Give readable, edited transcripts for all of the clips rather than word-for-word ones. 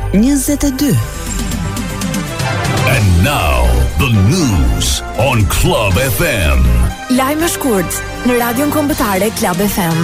22. And now the news on Club FM. Lajme shkurt në Radion Kombëtare Club FM.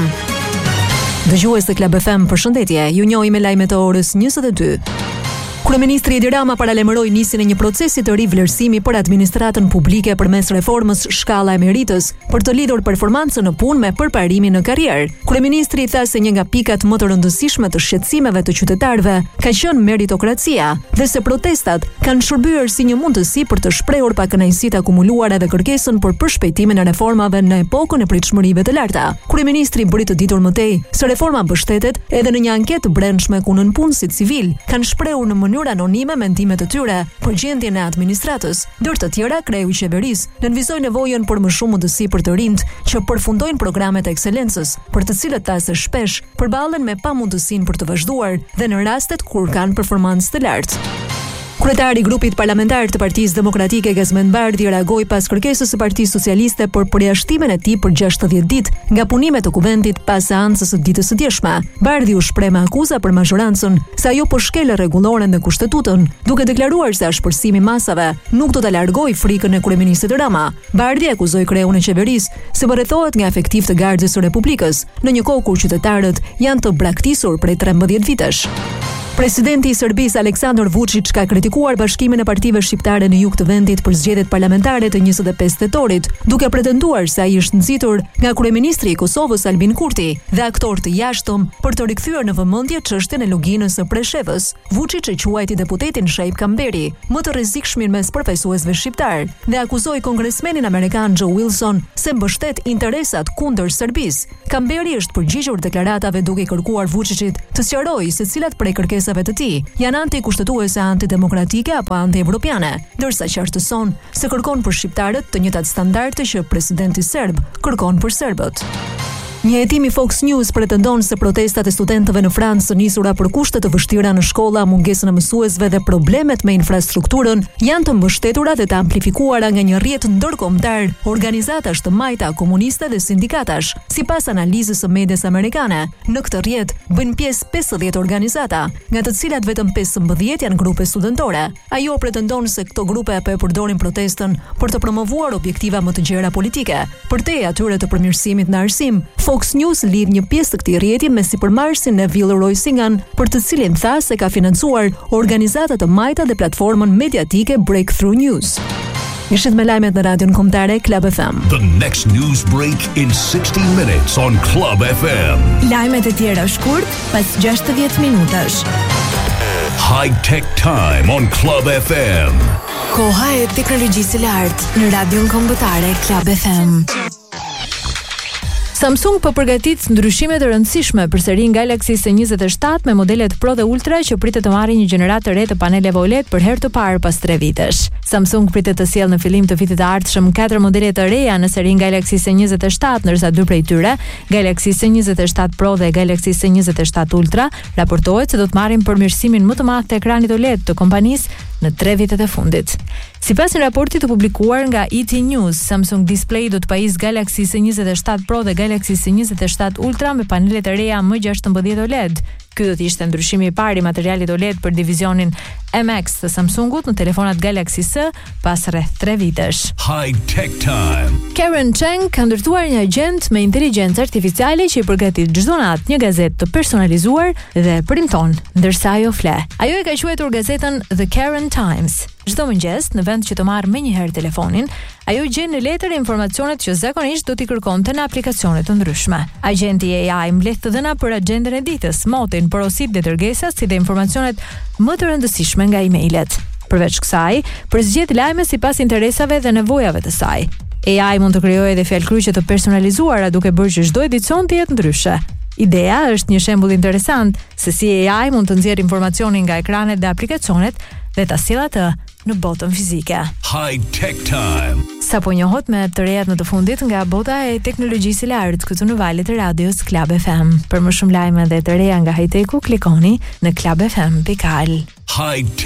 Dëgjues të Club FM, përshëndetje. Ju njohim me lajmet e orës 22. Kryeministri Edi Rama paralajmëroi nisjen e një procesi të ri vlerësimi për administratën publike përmes reformës shkalla e meritës për të lidhur performancën në punë me përparimin në karrierë. Kryeministri tha se një nga pikat më të rëndësishme të shqetësimeve të qytetarëve ka qenë meritokracia dhe se protestat kanë shërbyer si një mundësi për të shprehur pakënaqësitë akumuluara dhe kërkesën për përshpejtimin e reformave në epokën e pritshmërive të larta. Kryeministri bëri të ditur më tej se reforma mbështetet edhe në një anketë brendshme ku nënpunësit civil kanë shprehur në anonime mendimet e tyre për gjendjen e administratës. Ndër të tjera, kreu i qeverisë nënvizoi nevojën për më shumë mundësi për të rinjt që përfundojnë programet e ekselencës, për të cilët ta se shpesh përballen me pamundësinë për të vazhduar dhe në rastet kur kanë performancë të lartë. Kryetari i grupit parlamentar të Partisë Demokratike Gazmend Bardhi reagoi pas kërkesës së Partisë Socialiste për përjashtimin e tij për 60 ditë nga punimet e kuvendit pas seancës së ditës së djeshme. Bardhi u shpreh me akuza për mazhorancën se ajo po shkel rregulloren dhe kushtetutën, duke deklaruar se ashpërsimi i masave nuk do ta largojë frikën e kryeministit Rama. Bardhi akuzoi kreun e qeverisë se rrethohet nga efektiv të Gardhës së Republikës në një kohë kur qytetarët janë të braktisur prej 13 vitesh. Presidenti i Serbisë Aleksandar Vučić ka kritikuar bashkimin e partive shqiptare në jug të vendit për zgjedhjet parlamentare të 25 tetorit, duke pretenduar se ai është nxitur nga kryeministri i Kosovës Albin Kurti dhe aktor të jashtëm për të rikthyer në vëmendje çështjen e loginës së Preshevës. Vučić e quajti deputetin Shaib Kamberi më të rrezikshëm mes përfaqësuesve shqiptar dhe akuzoi kongresmenin amerikan Joe Wilson se mbështet interesat kundër Serbisë. Kamberi është përgjigjur deklaratave duke i kërkuar Vučićit të sqarojë se cilat prej kërkesave të tij janë antikushtetuese, antidemokratike apo anti-evropiane, ndërsa qartëson se kërkon për shqiptarët të njëjtat standarde që presidenti serb kërkon për serbët. Një hetim i Fox News pretendon se protestat e studentëve në Francë së nisura për kushte të vështira në shkolla, mungesën e mësuesve dhe problemet me infrastrukturën janë të mbështetura dhe të amplifikuara nga një rrjet ndërkombëtar organizatash të majta, komuniste dhe sindikatash. Sipas analizës së medias amerikane, në këtë rrjet bëjnë pjesë 50 organizata, nga të cilat vetëm 15 janë grupe studentore. Ajo pretendon se këto grupe e përdorin protestën për të promovuar objektiva më të gjera politike, përtej atyre të përmirësimit në arsim. Fox News lidh një pjesë të këtij rrjeti me sipërmarrësin Neville Roysingan, për të cilin tha se ka financuar organizata të majta dhe platformën mediatike Breakthrough News. Ishit me lajmet në Radion Kombëtare Club FM. The next news break in 60 minutes on Club FM. Lajmet e tjera shkurt pas 60 minutash. High Tech Time on Club FM. Koha e teknologjisë së lartë në Radion Kombëtare Club FM. Samsung po përgatit ndryshime të rëndësishme për serinë Galaxy S27 me modelet Pro dhe Ultra që pritet të marrë një gjeneratë të re të paneleve OLED për herë të parë pas 3 vitesh. Samsung pritet të sjellë në fillim të vitit të ardhshëm 4 modele të reja në serinë Galaxy S27, ndërsa 2 prej tyre, Galaxy S27 Pro dhe Galaxy S27 Ultra, raportohet se do të marrin përmirësimin më të madh të ekranit OLED të kompanisë në 3 vitet e fundit. Sipas një raporti të publikuar nga ET News, Samsung Display do të pajisë Galaxy S27 Pro dhe Galaxy S27 Ultra me panelet e reja M16 OLED. Ky do të ishte ndryshimi i parë i materialit OLED për divizionin MX të Samsungut në telefonat Galaxy S pas rreth 3 vitesh. High Tech Time. Karen Cheng ka ndërtuar një agent me inteligjencë artificiale që i përgatit çdo natë një gazetë të personalizuar dhe printon ndërsa ajo fle. Ajo e ka quajtur gazetën The Karen Times. Çdo mëngjes, në vend që të marrë menjëherë telefonin, ajo gjen në letër informacionet që zakonisht do t'i kërkonte në aplikacione të ndryshme. Agenti AI mbledh të dhëna për agjendën e ditës, motin, porositë dhe dërgesat, si dhe informacionet më të rëndësishme nga emailet. Përveç kësaj, përzgjedh lajme sipas interesave dhe nevojave të saj. AI mund të krijojë edhe fjalëkryqe të personalizuara duke bërë që çdo edicion të jetë ndryshe. Ideja është një shembull interesant se si AI mund të nxjerrë informacionin nga ekranet dhe aplikacionet dhe ta sjellë atë në botën fizike. High Tech Time. Sapo njohot me të rejat në të fundit nga bota e teknologjisë së lartë këtu në valët e radios Club FM. Për më shumë lajme dhe të reja nga high-techu, klikoni në clubfm.al. High Tech